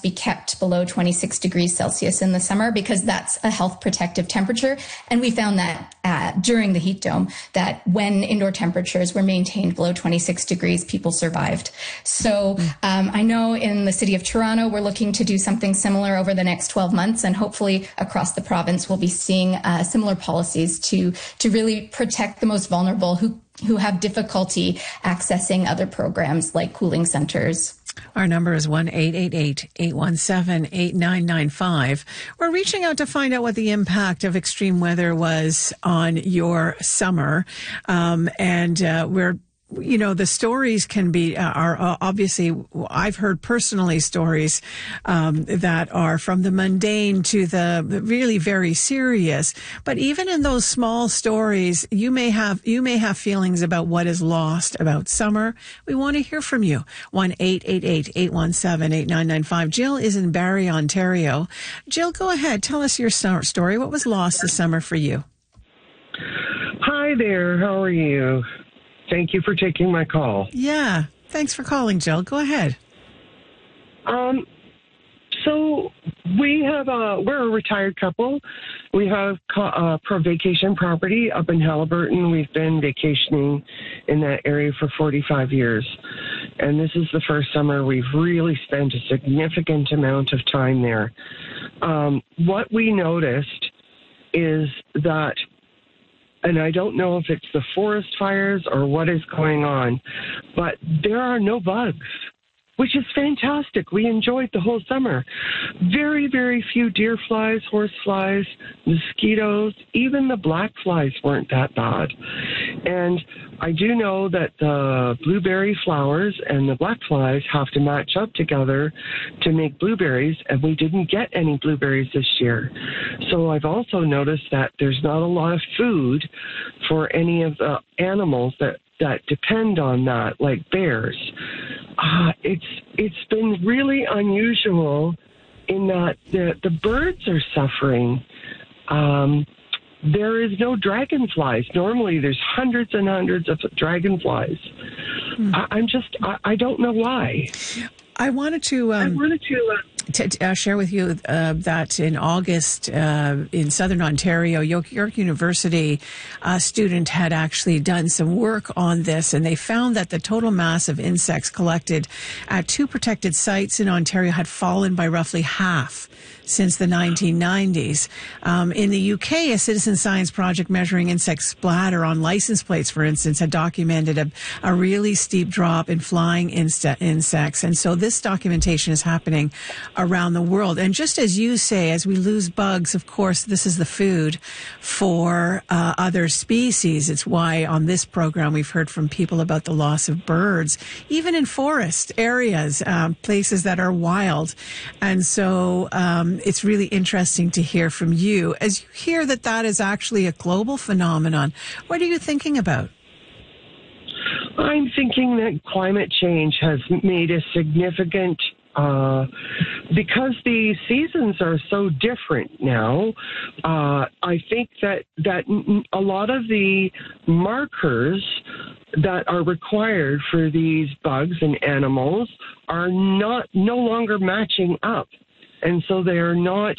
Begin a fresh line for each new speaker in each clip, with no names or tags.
must be kept below 26 degrees Celsius in the summer because that's a health protective temperature. And we found that during the heat dome, that when indoor temperatures were maintained below 26 degrees, people survived. So I know in the city of Toronto, we're looking to do something similar over the next 12 months. And hopefully across the province, we'll be seeing similar policies to really protect the most vulnerable who have difficulty accessing other programs like cooling centers.
Our number is 1-888-817-8995. We're reaching out to find out what the impact of extreme weather was on your summer. The stories can be, are obviously, I've heard personally stories, that are from the mundane to the really very serious. But even in those small stories, you may have feelings about what is lost about summer. We want to hear from you. 1-888-817-8995. Jill is in Barrie, Ontario. Jill, go ahead. Tell us your story. What was lost this summer for you?
Hi there. How are you? Thank you for taking my call.
Yeah. Thanks for calling, Jill. Go ahead.
So we're a retired couple. We have a vacation property up in Haliburton. We've been vacationing in that area for 45 years. And this is the first summer we've really spent a significant amount of time there. What we noticed is that, and I don't know if it's the forest fires or what is going on, but there are no bugs, which is fantastic. We enjoyed the whole summer. Very, very few deer flies, horse flies, mosquitoes, even the black flies weren't that bad. And I do know that the blueberry flowers and the black flies have to match up together to make blueberries, and we didn't get any blueberries this year. So I've also noticed that there's not a lot of food for any of the animals that depend on that, like bears. It's been really unusual in that the birds are suffering. There is no dragonflies. Normally, there's hundreds and hundreds of dragonflies. I don't know why.
I wanted to share with you that in August in Southern Ontario, York University, a student had actually done some work on this, and they found that the total mass of insects collected at 2 protected sites in Ontario had fallen by roughly half since the 1990s. In the UK, a citizen science project measuring insect splatter on license plates, for instance, had documented a really steep drop in flying insects. And so this documentation is happening around the world. And just as you say, as we lose bugs, of course, this is the food for other species. It's why on this program we've heard from people about the loss of birds, even in forest areas, places that are wild. And so it's really interesting to hear from you. As you hear that is actually a global phenomenon, what are you thinking about?
I'm thinking that climate change has made a significant, because the seasons are so different now, I think that a lot of the markers that are required for these bugs and animals are no longer matching up. And so they are not,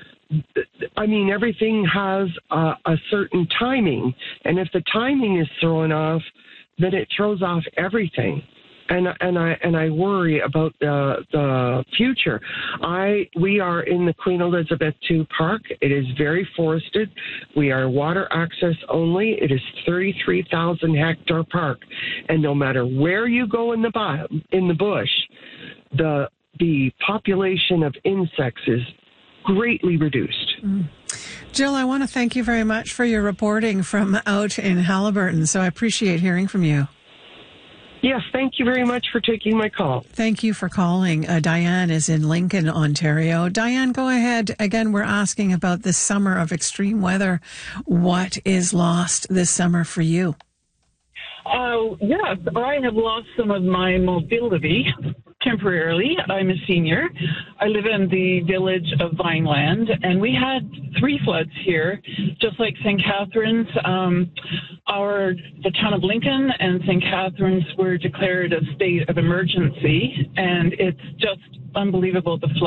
everything has a certain timing. And if the timing is thrown off, then it throws off everything. And I worry about the future. We are in the Queen Elizabeth II Park. It is very forested. We are water access only. It is 33,000 hectare park. And no matter where you go in the bush, the population of insects is greatly reduced.
Jill, I want to thank you very much for your reporting from out in Haliburton. So I appreciate hearing from you.
Yes, thank you very much for taking my call.
Thank you for calling. Diane is in Lincoln, Ontario. Diane, go ahead. Again, we're asking about this summer of extreme weather. What is lost this summer for you?
Yes, I have lost some of my mobility temporarily. I'm a senior. I live in the village of Vineland, and we had 3 floods here, just like St. Catharines. The town of Lincoln and St. Catharines were declared a state of emergency, and it's just unbelievable, the flood.